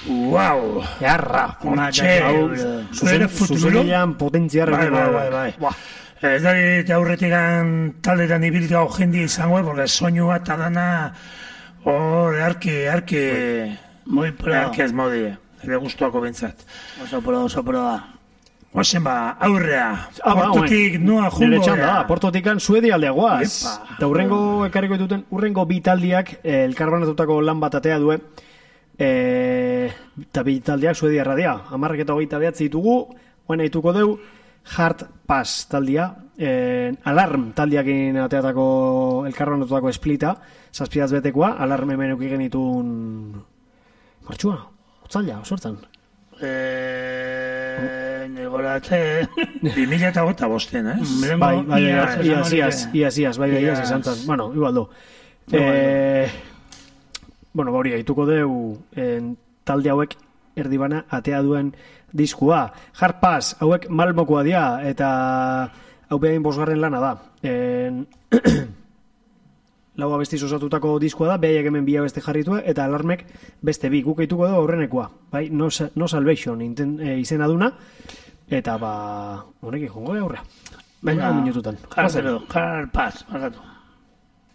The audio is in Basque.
Uau! Jarra, Zure futuro? Zuzenean potentziarra. Bai. Ez dakit aurretik taldetan ibilgau jendi izango, porque soinua eta dana hor arki Muy pro. ez modie, ere gustuako bintzat. Oso pro da. Ozen aurrea, portotik noa Nire jungo. txanda, portotikan Suedi aldea guaz. Epa. Eta urrengo ekarriko dituten, urrengo bi taldiak elkarbanatutako lan bat atea due. Eta bi taldiak Suedi erradia. 19 ditugu, oain haituko deu, Hard Pass taldia, Alarm taldiakin ateatako elkarbanatutako esplita, 7 betekoa, Alarm hemen euki genitun martxua, otzaila, osortzan. Negoratze... 2005, ez? Bai, iaz, izan zan. Bueno, igual do. Bueno, hori, haituko deu talde hauek erdibana atea duen diskua. Hard Pass, hauek Malmokoa dia, eta hau behain bosgarren lana da. Lau abestiz osatutako diskua da, behaiek hemen bi abeste jarritue, eta Alarmek beste bi, guk haituko dugu aurrenekoa. Bai, No Salvation izena duna, eta honekin jongo aurrea. Venga, minututan. Hard Pass, markatu.